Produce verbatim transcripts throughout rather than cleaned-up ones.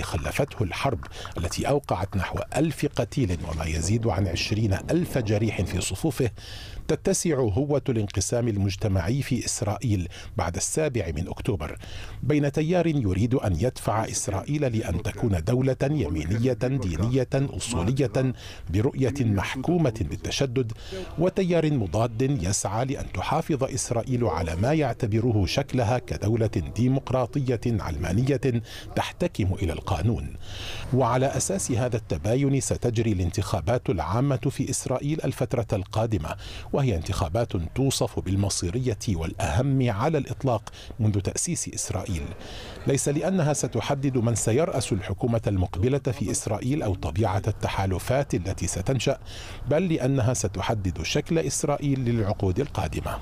خلفته الحرب التي أوقعت نحو ألف قتيل وما يزيد عن عشرين ألف جريح في صفوفه تتسع هوة الانقسام المجتمعي في إسرائيل بعد السابع من أكتوبر بين تيار يريد أن يدفع إسرائيل لأن تكون دولة يمينية دينية أصولية برؤية محكومة بالتشدد، وتيار مضاد يسعى لأن تحافظ إسرائيل على ما يعتبره شكلها كدولة ديمقراطية علمانية تحتكم إلى القانون. وعلى أساس هذا التباين ستجري الانتخابات العامة في إسرائيل الفترة القادمة، وهي انتخابات توصف بالمصيرية والأهم على الإطلاق منذ تأسيس إسرائيل، ليس لأنها ستحدد من سيرأس الحكومة المقبلة في إسرائيل أو طبيعة التحالفات التي ستنشأ، بل لأنها ستحدد شكل إسرائيل للعقود القادمة.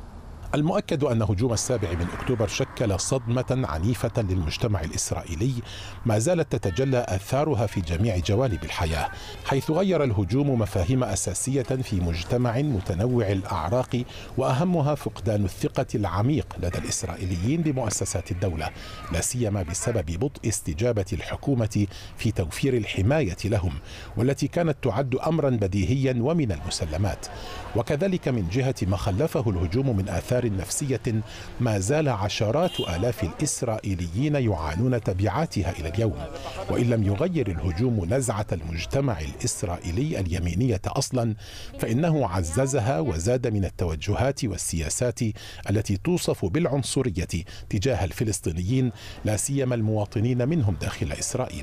المؤكد أن هجوم السابع من أكتوبر شكل صدمة عنيفة للمجتمع الإسرائيلي ما زالت تتجلى آثارها في جميع جوانب الحياة، حيث غير الهجوم مفاهيم أساسية في مجتمع متنوع الأعراق، وأهمها فقدان الثقة العميق لدى الإسرائيليين بمؤسسات الدولة، لا سيما بسبب بطء استجابة الحكومة في توفير الحماية لهم، والتي كانت تعد أمرا بديهيا ومن المسلمات. وكذلك من جهة ما خلفه الهجوم من آثار نفسية ما زال عشرات آلاف الإسرائيليين يعانون تبعاتها إلى اليوم، وإن لم يغير الهجوم نزعة المجتمع الإسرائيلي اليمينية أصلا، فإنه عززها وزاد من التوجهات والسياسات التي توصف بالعنصرية تجاه الفلسطينيين، لا سيما المواطنين منهم داخل إسرائيل.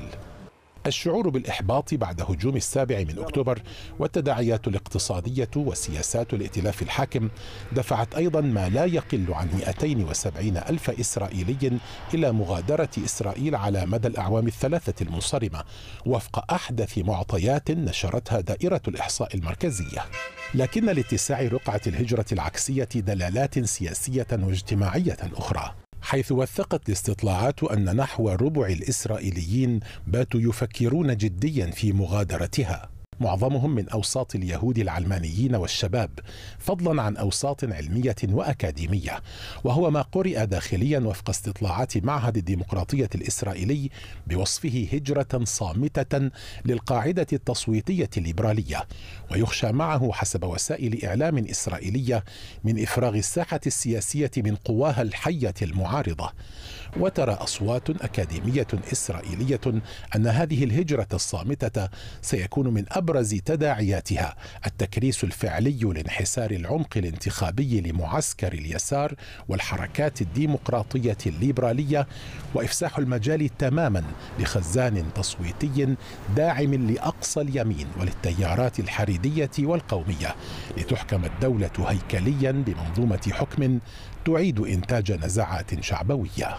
الشعور بالإحباط بعد هجوم السابع من أكتوبر والتداعيات الاقتصادية وسياسات الائتلاف الحاكم دفعت أيضا ما لا يقل عن مئتين وسبعين ألف إسرائيلي إلى مغادرة إسرائيل على مدى الأعوام الثلاثة المنصرمة، وفق أحدث معطيات نشرتها دائرة الإحصاء المركزية. لكن لاتساع رقعة الهجرة العكسية دلالات سياسية واجتماعية أخرى، حيث وثقت الاستطلاعات أن نحو ربع الإسرائيليين باتوا يفكرون جديا في مغادرتها، معظمهم من أوساط اليهود العلمانيين والشباب، فضلا عن أوساط علمية وأكاديمية، وهو ما قرئ داخليا وفق استطلاعات معهد الديمقراطية الإسرائيلي بوصفه هجرة صامتة للقاعدة التصويتية الليبرالية، ويخشى معه حسب وسائل إعلام إسرائيلية من إفراغ الساحة السياسية من قواها الحية المعارضة. وترى أصوات أكاديمية إسرائيلية أن هذه الهجرة الصامتة سيكون من أبرز تداعياتها التكريس الفعلي لانحسار العمق الانتخابي لمعسكر اليسار والحركات الديمقراطية الليبرالية، وإفساح المجال تماما لخزان تصويتي داعم لأقصى اليمين وللتيارات الحريدية والقومية، لتحكم الدولة هيكليا بمنظومة حكم تعيد إنتاج نزاعات شعبوية.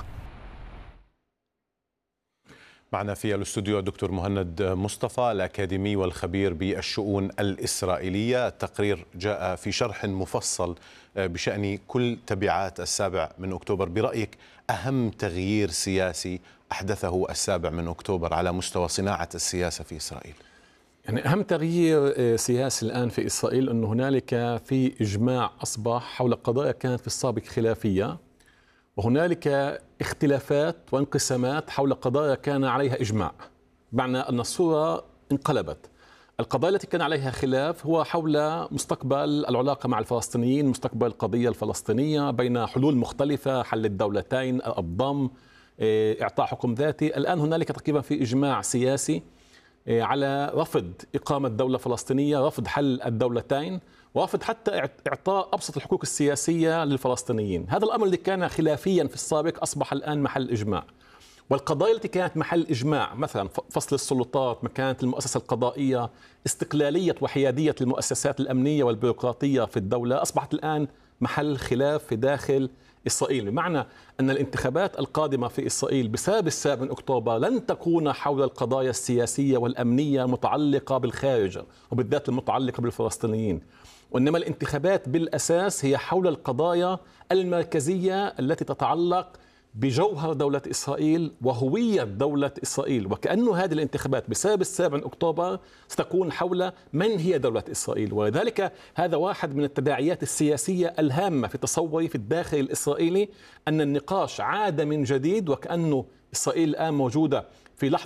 معنا في الاستوديو الدكتور مهند مصطفى الأكاديمي والخبير بالشؤون الإسرائيلية. التقرير جاء في شرح مفصل بشأن كل تبعات السابع من أكتوبر. برأيك أهم تغيير سياسي أحدثه السابع من أكتوبر على مستوى صناعة السياسة في إسرائيل؟ يعني أهم تغيير سياسي الآن في إسرائيل أنه هنالك في إجماع أصبح حول قضايا كانت في السابق خلافية، وهنالك اختلافات وانقسامات حول قضايا كان عليها إجماع، بمعنى أن الصورة انقلبت. القضايا التي كان عليها خلاف هو حول مستقبل العلاقة مع الفلسطينيين، مستقبل القضية الفلسطينية بين حلول مختلفة، حل الدولتين، الضم، إعطاء حكم ذاتي. الآن هنالك تقريبا في إجماع سياسي على رفض إقامة دولة فلسطينية، رفض حل الدولتين، ورفض حتى إعطاء أبسط الحقوق السياسية للفلسطينيين. هذا الأمر اللي كان خلافيا في السابق أصبح الآن محل إجماع. والقضايا التي كانت محل إجماع مثلا فصل السلطات، مكانة المؤسسة القضائية، استقلالية وحيادية المؤسسات الأمنية والبيروقراطية في الدولة، أصبحت الآن محل خلاف في داخل إسرائيل. بمعنى أن الانتخابات القادمة في إسرائيل بسبب السابع من أكتوبر لن تكون حول القضايا السياسية والأمنية المتعلقة بالخارج وبالذات المتعلقة بالفلسطينيين، وإنما الانتخابات بالأساس هي حول القضايا المركزية التي تتعلق بجوهر دولة إسرائيل وهوية دولة إسرائيل. وكأنه هذه الانتخابات بسبب السابع من أكتوبر ستكون حول من هي دولة إسرائيل، ولذلك هذا واحد من التداعيات السياسية الهامة في تصوري في الداخل الإسرائيلي، أن النقاش عاد من جديد، وكأنه إسرائيل الآن موجودة في لحظة